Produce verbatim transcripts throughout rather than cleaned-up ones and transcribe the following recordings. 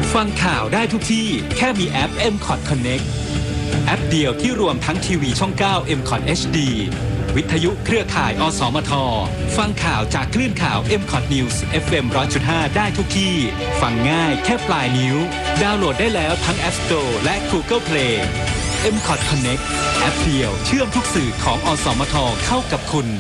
ฟังข่าวได้ทุกที่แค่มีแอป เอ็ม คอท Connect แอปเดียวที่รวมทั้งทีวีช่อง เก้า เอ็ม คอท เอช ดี วิทยุเครือข่าย อสมท ฟังข่าวจากคลื่นข่าว เอ็ม คอท News เอฟ เอ็ม หนึ่งร้อยจุดห้า ได้ทุกที่ ฟังง่ายแค่ปลายนิ้ว ดาวน์โหลดได้แล้วทั้ง App Store และ Google Play เอ็ม คอท Connect แอปเดียวเชื่อมทุกสื่อของ อสมท เข้ากับคุณ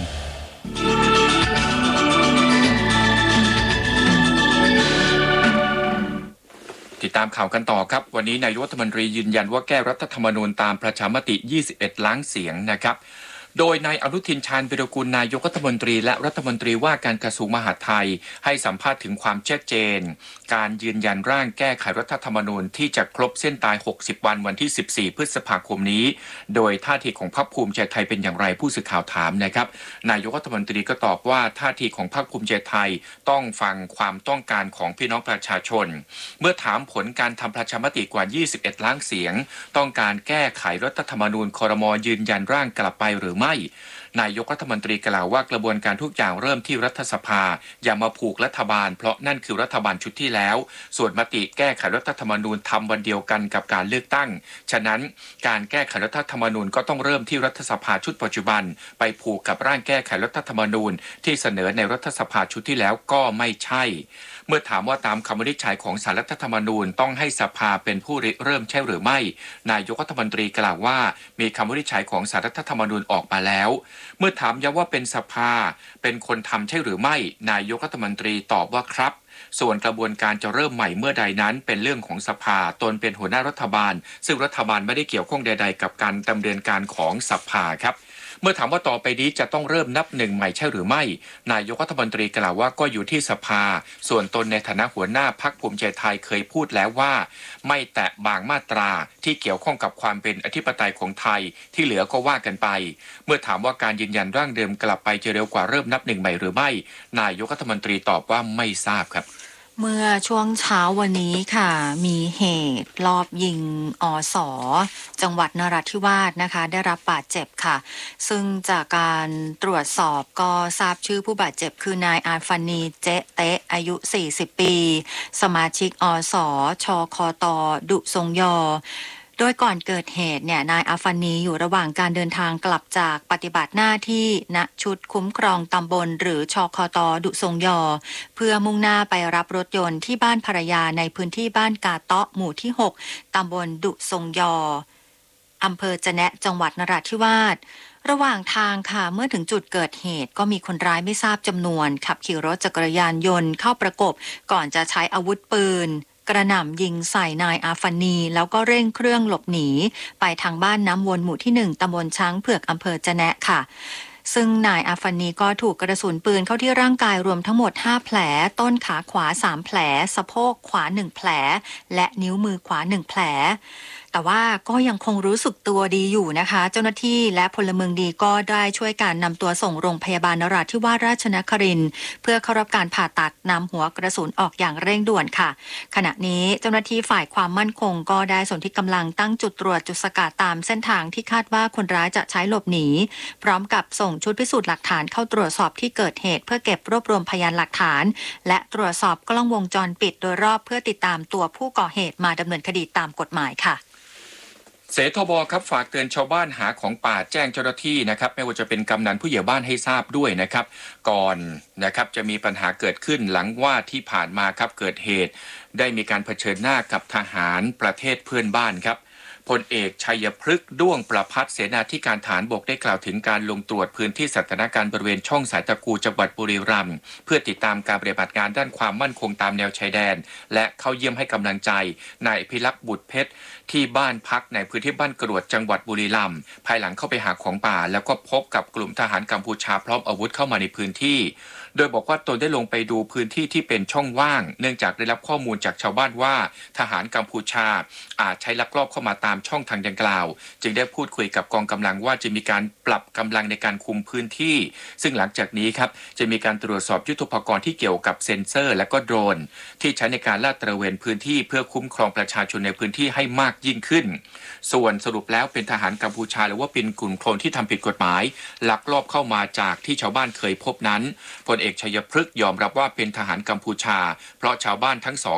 ติดตามข่าวกันต่อครับวันนี้นายกรัฐมนตรียืนยันว่าแก้รัฐธรรมนูญตามประชามติยี่สิบเอ็ดล้านเสียงนะครับโดยนายอนุทินชาญวิรากูลนายกรัฐมนตรีและรัฐมนตรีว่าการกระทรวงมหาดไทยให้สัมภาษณ์ถึงความชัดเจนการยืนยันร่างแก้ไขรัฐธรรมนูญที่จะครบเส้นตายหกสิบวันวันที่สิบสี่พฤษภาคมนี้โดยท่าทีของพรรคภูมิใจไทยเป็นอย่างไรผู้สื่อข่าวถามนะครับนายกรัฐมนตรีก็ตอบว่าท่าทีของพรรคภูมิใจไทยต้องฟังความต้องการของพี่น้องประชาชนเมื่อถามผลการทำประชามติกว่ายี่สิบเอ็ดล้านเสียงต้องการแก้ไขรัฐธรรมนูญครม.ยืนยันร่างกลับไปหรือไม่นายกรัฐมนตรีกล่าวว่ากระบวนการทุกอย่างเริ่มที่รัฐสภาอย่ามาผูกรัฐบาลเพราะนั่นคือรัฐบาลชุดที่แล้วส่วนมติแก้ไขรัฐธรรมนูญทำวันเดียวกันกับการเลือกตั้งฉะนั้นการแก้ไขรัฐธรรมนูญก็ต้องเริ่มที่รัฐสภาชุดปัจจุบันไปผูกกับร่างแก้ไขรัฐธรรมนูญที่เสนอในรัฐสภาชุดที่แล้วก็ไม่ใช่เมื่อถามว่าตามคำวินิจฉัยของศาลรัฐธรรมนูญต้องให้สภาเป็นผู้ริเริ่มใช่หรือไม่นายกรัฐมนตรีกล่าวว่ามีคำวินิจฉัยของศาลรัฐธรรมนูญออกมาแล้วเมื่อถามย้ำว่าเป็นสภาเป็นคนทำใช่หรือไม่นายกรัฐมนตรีตอบว่าครับส่วนกระบวนการจะเริ่มใหม่เมื่อใดนั้นเป็นเรื่องของสภาตนเป็นหัวหน้ารัฐบาลซึ่งรัฐบาลไม่ได้เกี่ยวข้องใดๆกับการดำเนินการของสภาครับเมื่อถามว่าต่อไปนี้จะต้องเริ่มนับหนึ่งใหม่ใช่หรือไม่นายกรัฐมนตรีกล่าวว่าก็อยู่ที่สภาส่วนตนในฐานะหัวหน้าพรรคภูมิใจไทยเคยพูดแล้วว่าไม่แตะบางมาตราที่เกี่ยวข้องกับความเป็นอธิปไตยของไทยที่เหลือก็ว่ากันไปเมื่อถามว่าการยืนยันร่างเดิมกลับไปจะเร็วกว่าเริ่มนับหนึ่งใหม่หรือไม่นายกรัฐมนตรีตอบว่าไม่ทราบครับเมื่อช่วงเช้าวันนี้ค่ะมีเหตุลอบยิงอสจังหวัดนราธิวาสนะคะได้รับบาดเจ็บค่ะซึ่งจากการตรวจสอบก็ทราบชื่อผู้บาดเจ็บคือนายอาฟานีเจ๊เตะอายุสี่สิบปีสมาชิกอสชคตดุทรงยอโดยก่อนเกิดเหตุเนี่ยนายอาฟานีอยู่ระหว่างการเดินทางกลับจากปฏิบัติหน้าที่ณชุดคุ้มครองตำบลหรือชคตดุทรงยอเพื่อมุ่งหน้าไปรับรถยนต์ที่บ้านภรรยาในพื้นที่บ้านกาเตาะหมู่ที่หกตำบลดุทรงยออำเภอจะแนะจังหวัดนราธิวาสระหว่างทางค่ะเมื่อถึงจุดเกิดเหตุก็มีคนร้ายไม่ทราบจำนวนขับขี่รถจักรยานยนต์เข้าประกบก่อนจะใช้อาวุธปืนกระหน่ำยิงใส่นายอาฟานีแล้วก็เร่งเครื่องหลบหนีไปทางบ้านน้ำวนหมู่ที่หนึ่งตำบลช้างเผือกอำเภอจะแนะค่ะซึ่งนายอาฟานีก็ถูกกระสุนปืนเข้าที่ร่างกายรวมทั้งหมดห้าแผลต้นขาขวาสามแผลสะโพกขวาหนึ่งแผลและนิ้วมือขวาหนึ่งแผลแต่ว่าก็ยังคงรู้สึกตัวดีอยู่นะคะเจ้าหน้าที่และพลเมืองดีก็ได้ช่วยการนำตัวส่งโรงพยาบาลนราธิวาสราชนครินทร์เพื่อเข้ารับการผ่าตัดนำหัวกระสุนออกอย่างเร่งด่วนค่ะขณะนี้เจ้าหน้าที่ฝ่ายความมั่นคงก็ได้ส่วนที่กำลังตั้งจุดตรวจจุดสกัดตามเส้นทางที่คาดว่าคนร้ายจะใช้หลบหนีพร้อมกับส่งชุดพิสูจน์หลักฐานเข้าตรวจสอบที่เกิดเหตุเพื่อเก็บรวบรวมพยานหลักฐานและตรวจสอบกล้องวงจรปิดโดยรอบเพื่อติดตามตัวผู้ก่อเหตุมาดำเนินคดีตามกฎหมายค่ะเสทบครับฝากเตือนชาวบ้านหาของป่าแจ้งเจ้าหน้าที่นะครับไม่ว่าจะเป็นกำนันผู้ใหญ่บ้านให้ทราบด้วยนะครับก่อนนะครับจะมีปัญหาเกิดขึ้นหลังว่าที่ผ่านมาครับเกิดเหตุได้มีการเผชิญหน้ากับทหารประเทศเพื่อนบ้านครับพลเอกชัยพฤกษ์ด้วงประภัสเสนาธิการฐานบกได้กล่าวถึงการลงตรวจพื้นที่สถานการณ์บริเวณช่องสายตะกูจังหวัดบุรีรัมย์เพื่อติดตามการปฏิบัติงานด้านความมั่นคงตามแนวชายแดนและเข้าเยี่ยมให้กำลังใจนายอภิรักษ์บุตรเพชรที่บ้านพักในพื้นที่บ้านกรวดจังหวัดบุรีรัมย์ภายหลังเข้าไปหาของป่าแล้วก็พบกับกลุ่มทหารกัมพูชาพร้อมอาวุธเข้ามาในพื้นที่โดยบอกว่าตนได้ลงไปดูพื้นที่ที่เป็นช่องว่างเนื่องจากได้รับข้อมูลจากชาวบ้านว่าทหารกัมพูชาอาจใช้ลักลอบเข้ามาตามช่องทางดังกล่าวจึงได้พูดคุยกับกองกำลังว่าจะมีการปรับกำลังในการคุมพื้นที่ซึ่งหลังจากนี้ครับจะมีการตรวจสอบยุทโธปกรณ์ที่เกี่ยวกับเซ็นเซอร์และก็โดรนที่ใช้ในการลาดตระเวนพื้นที่เพื่อคุ้มครองประชาชนในพื้นที่ให้มากยิ่งขึ้นส่วนสรุปแล้วเป็นทหารกัมพูชาหรือว่าเป็นกลุ่มโคลนที่ทำผิดกฎหมายลักลอบเข้ามาจากที่ชาวบ้านเคยพบนั้นพลเอกชัยพฤกษ์ยอมรับว่าเป็นทหารกัมพูชาเพราะชาวบ้านทั้งสอง